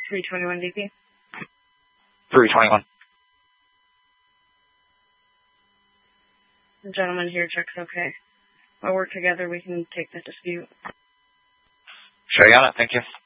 321 DP. 321. The gentleman here checks okay. While we're together, we can take this dispute. Sure, you got it. Thank you.